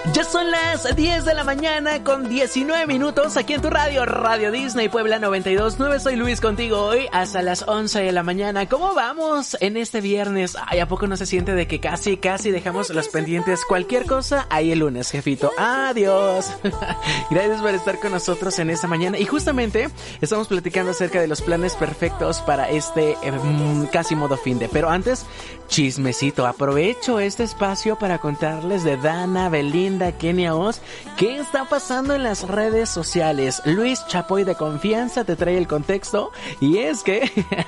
Ya son las 10 de la mañana con 19 minutos aquí en tu radio, Radio Disney Puebla 92.9. Soy Luis contigo hoy hasta las 11 de la mañana. ¿Cómo vamos en este viernes? Ay, ¿a poco no se siente de que casi dejamos los pendientes? Cualquier cosa, ahí el lunes, jefito. Adiós. Gracias por estar con nosotros en esta mañana. Y justamente estamos platicando acerca de los planes perfectos para este casi modo fin de. Pero antes, chismecito. Aprovecho este espacio para contarles de Dana, Belinda, Kenia Oz, ¿qué está pasando en las redes sociales? Luis Chapoy de Confianza te trae el contexto y es que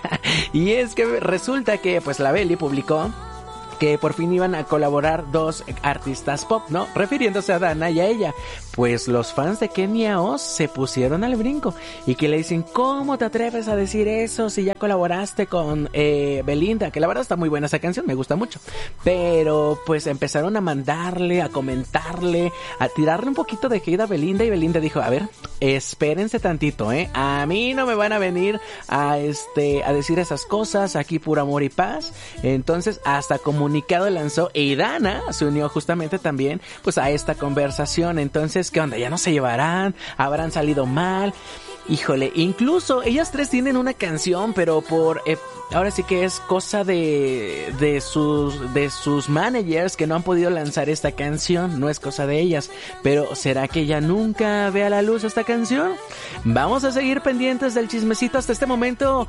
resulta que pues la Beli publicó que por fin iban a colaborar dos artistas pop, ¿no? Refiriéndose a Dana y a ella. Pues los fans de Kenia Oz se pusieron al brinco y que le dicen, ¿cómo te atreves a decir eso si ya colaboraste con Belinda? Que la verdad está muy buena esa canción, me gusta mucho. Pero pues empezaron a mandarle, a comentarle, a tirarle un poquito de hate a Belinda y Belinda dijo, a ver, espérense tantito, a mí no me van a venir a decir esas cosas, aquí puro amor y paz. Entonces hasta comunicado lanzó y Dana se unió justamente también pues a esta conversación. Entonces, ¿qué onda? ¿Ya no se llevarán? ¿Habrán salido mal? Híjole, incluso ellas tres tienen una canción, pero ahora sí que es cosa de sus managers que no han podido lanzar esta canción, no es cosa de ellas. Pero ¿será que ya nunca vea la luz esta canción? Vamos a seguir pendientes del chismecito. Hasta este momento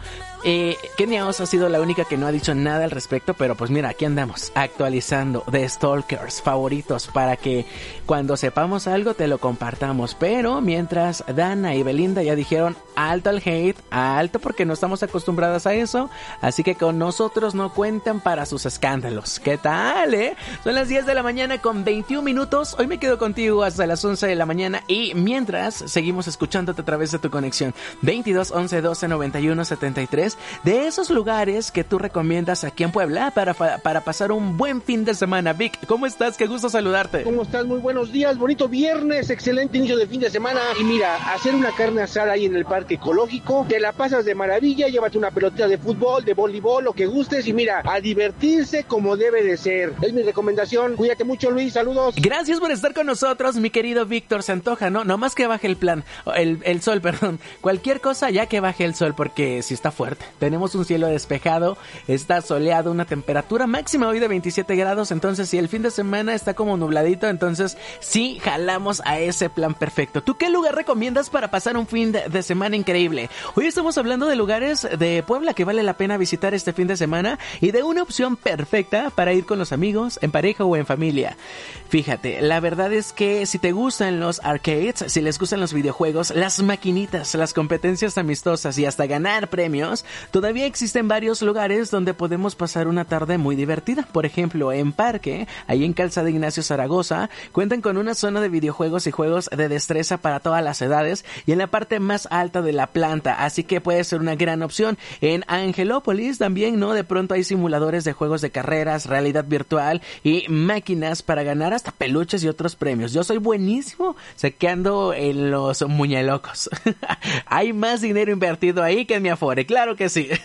Kenia Oz ha sido la única que no ha dicho nada al respecto, pero pues mira, aquí andamos actualizando de stalkers favoritos para que cuando sepamos algo te lo compartamos. Pero mientras Dana y Belinda ya dijeron alto al hate, alto porque no estamos acostumbradas a eso, así que con nosotros no cuentan para sus escándalos. ¿Qué tal, Son las 10 de la mañana con 21 minutos. Hoy me quedo contigo hasta las 11 de la mañana y mientras seguimos escuchándote a través de tu conexión 22 11 12 91 73, de esos lugares que tú recomiendas aquí en Puebla para pasar un buen fin de semana. Vic, ¿cómo estás? Qué gusto saludarte. ¿Cómo estás? Muy buenos días, bonito viernes, excelente inicio de fin de semana. Y mira, hacer una carne asada ahí en el parque ecológico, te la pasas de maravilla, llévate una pelotita de fútbol, de voleibol, lo que gustes y mira, a divertirse como debe de ser. Es mi recomendación. Cuídate mucho, Luis, saludos. Gracias por estar con nosotros, mi querido Víctor. Se antoja, ¿no? Nomás que baje el sol, perdón. Cualquier cosa ya que baje el sol, porque sí está fuerte. Tenemos un cielo despejado, está soleado, una temperatura máxima hoy de 27 grados, entonces si el fin de semana está como nubladito, entonces sí jalamos a ese plan perfecto. ¿Tú qué lugar recomiendas para pasar un fin de semana increíble? Hoy estamos hablando de lugares de Puebla que vale la pena visitar este fin de semana y de una opción perfecta para ir con los amigos, en pareja o en familia. Fíjate, la verdad es que si te gustan los arcades, si les gustan los videojuegos, las maquinitas, las competencias amistosas y hasta ganar premios, todavía existen varios lugares donde podemos pasar una tarde muy divertida. Por ejemplo, en Parque, ahí en Calzada Ignacio Zaragoza, cuentan con una zona de videojuegos y juegos de destreza para todas las edades y en la parte más alta de la planta, así que puede ser una gran opción. En Angelópolis también, ¿no? De pronto hay simuladores de juegos de carreras, realidad virtual y máquinas para ganar hasta peluches y otros premios. Yo soy buenísimo saqueando en los muñelocos. Hay más dinero invertido ahí que en mi Afore, claro que sí.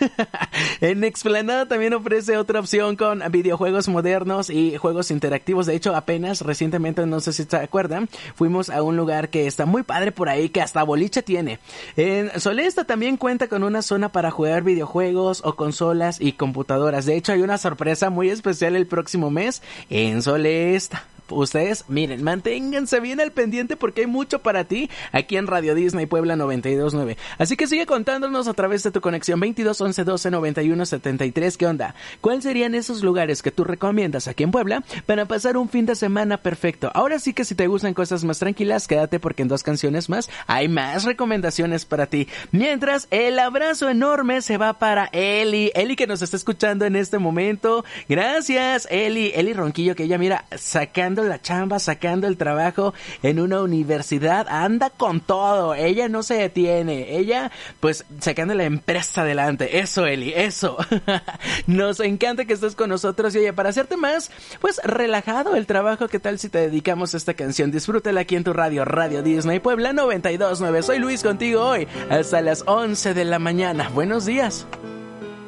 En Explanada también ofrece otra opción con videojuegos modernos y juegos interactivos. De hecho, apenas recientemente, no sé si se acuerdan, fuimos a un lugar que está muy padre por ahí, que hasta boliche tiene. En Solesta también cuenta con una zona para jugar videojuegos o consolas y computadoras. De hecho, hay una sorpresa muy especial el próximo mes en Solesta. Ustedes, miren, manténganse bien al pendiente porque hay mucho para ti aquí en Radio Disney Puebla 92.9. Así que sigue contándonos a través de tu conexión 22 11 12 91 73. ¿Qué onda? ¿Cuáles serían esos lugares que tú recomiendas aquí en Puebla para pasar un fin de semana perfecto? Ahora sí que si te gustan cosas más tranquilas, quédate porque en 2 canciones más hay más recomendaciones para ti. Mientras, el abrazo enorme se va para Eli que nos está escuchando en este momento. Gracias, Eli Ronquillo, que ella mira, sacando la chamba, sacando el trabajo en una universidad, anda con todo, ella no se detiene, ella pues sacando la empresa adelante. Eso, Eli, eso. Nos encanta que estés con nosotros y oye, para hacerte más pues relajado el trabajo, ¿qué tal si te dedicamos a esta canción? Disfrútala aquí en tu radio, Radio Disney Puebla 92.9. Soy Luis contigo hoy hasta las 11 de la mañana. Buenos días.